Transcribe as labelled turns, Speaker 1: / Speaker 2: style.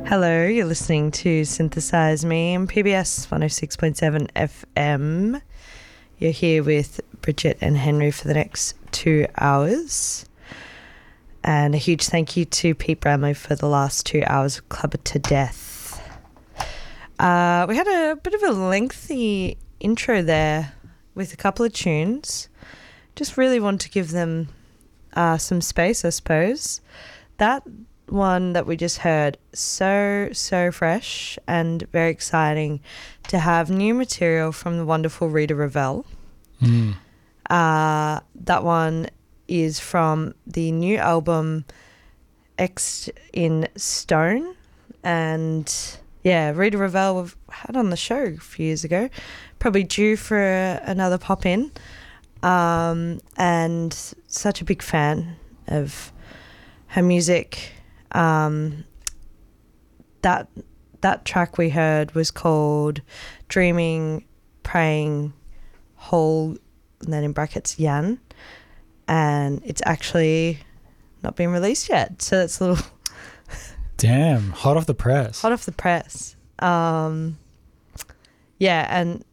Speaker 1: Hello, you're listening to Synthesize Me on PBS 106.7 FM. You're here with Bridget and Henry for the next 2 hours. And a huge thank you to Pete Bramley for the last 2 hours of Club It to Death. We had a bit of a lengthy intro there with a couple of tunes. Just really want to give them some space, I suppose. That one that we just heard, so fresh and very exciting to have new material from the wonderful Rita Ravel. That one is from the new album X in Stone, and yeah, Rita Ravel we've had on the show a few years ago, probably due for another pop in, and such a big fan of her music. That track we heard was called Dreaming, Praying, Whole, and then in brackets Yan, and it's actually not been released yet, so that's a little
Speaker 2: damn hot off the press.
Speaker 1: Yeah, and